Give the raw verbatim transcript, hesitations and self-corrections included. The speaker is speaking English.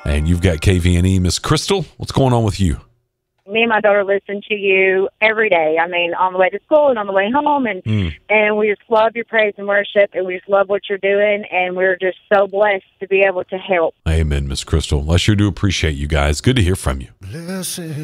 And you've got K V N E. Miss Crystal, what's going on with you? Me and my daughter listen to you every day. I mean, on the way to school and on the way home, and mm. and we just love your praise and worship, and we just love what you're doing, and we're just so blessed to be able to help. Amen, Miss Crystal. I sure do appreciate you guys. Good to hear from you.